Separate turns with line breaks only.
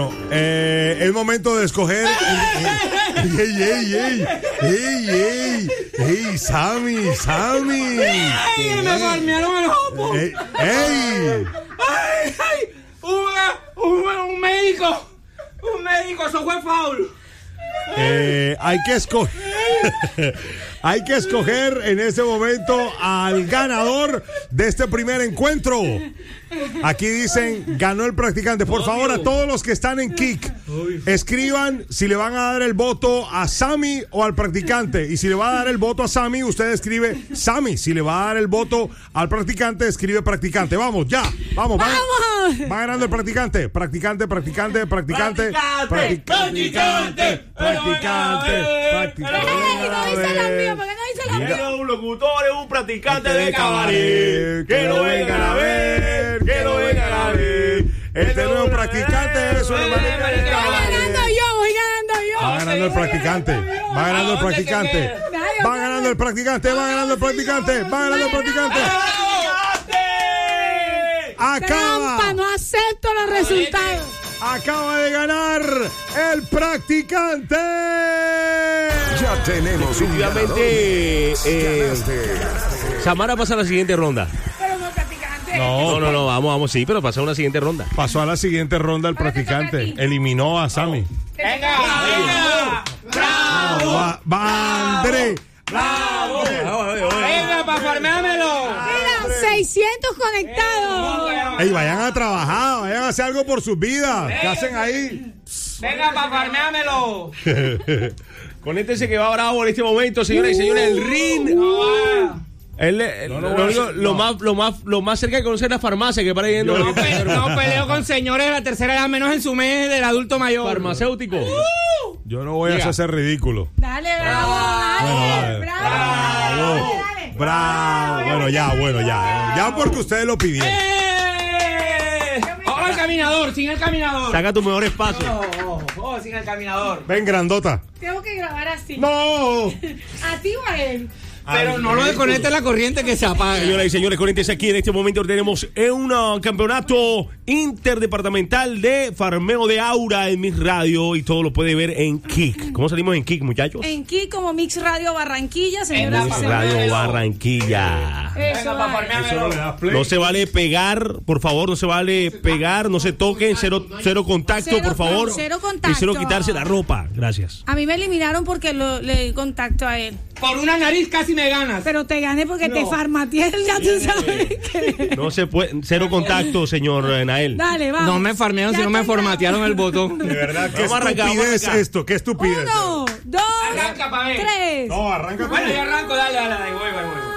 Es momento de escoger. ¡Ey! ¡Sammy!
¡Ey! ¡Me farmearon el hopo!
¡Ey!
¡Ay! ¡Un médico! ¡Un médico! ¡Eso fue foul!
Hay que escoger en este momento al ganador de este primer encuentro. Aquí dicen, ganó el practicante. Por favor, a todos los que están en Kik, escriban si le van a dar el voto a Sammy o al practicante. Y si le va a dar el voto a Sammy, usted escribe Sammy. Si le va a dar el voto al practicante, escribe practicante. Vamos, ya. Vamos. Va ganando el practicante. Practicante.
Era un locutor, es un practicante de cabaret. Que lo vengan a ver. Este nuevo practicante es un hermanito de cabaret.
Voy ganando yo.
Va ganando el practicante.
Trampa, no acepto los resultados.
Acaba de ganar el practicante.
Ya tenemos
Definitivamente, Samara pasa a la siguiente ronda.
Pero no practicante.
No, vamos, sí, pero pasó a una siguiente ronda.
Pasó a la siguiente ronda el practicante. Eliminó a Sammy.
¡Venga! ¡Bravo!
¡Va, André!
¡Bravo! ¡Venga, pa' farmeármelo!
Mira, 600 conectados.
Ey, vayan a trabajar, vayan a hacer algo por sus vidas. ¿Qué hacen ahí?
¡Venga, pa' farmeármelo!
Conéctense que va bravo en este momento, señoras y señores, el ring. Lo más cerca de conocer la farmacia que para yendo.
No peleo con señores de la tercera edad, menos en su mes del adulto mayor.
Farmacéutico.
Yo no voy a hacer ridículo.
Dale, bravo.
Bravo. Bueno, ya. Ya porque ustedes lo pidieron.
¡Oh, el caminador! ¡Sin el caminador!
Saca tu mejor espacio.
¡Oh, sin el caminador!
Ven, grandota.
Tengo que grabar así.
¡No!
¿A ti o a él?
Pero no lo desconecte la corriente que se apaga.
Señoras y señores, conéctense aquí. En este momento tenemos un campeonato interdepartamental de farmeo de aura en Mix Radio y todo lo puede ver en Kik. ¿Cómo salimos en Kik, muchachos?
En Kik como Mix Radio Barranquilla, señoras y
Mix
señores.
Radio Barranquilla.
Eso
pa' farmeármelo.
No se vale pegar, por favor, no se vale pegar, no se toquen, cero contacto, por favor.
Cero contacto.
Y cero quitarse la ropa, gracias.
A mí me eliminaron porque le di contacto a él.
Por una nariz casi me ganas.
Pero te gané porque te farmateé, ya tú sabes que...
No se puede, cero contacto, señor Nael.
Dale, vamos.
No me farmearon, sino me formatearon el botón.
De verdad, qué
Vamos a arrancar,
estupidez
vamos a
esto, qué estupidez.
1, 2,
Arranca, pa' ver.
3.
No, arranca.
Bueno, yo arranco, dale, voy.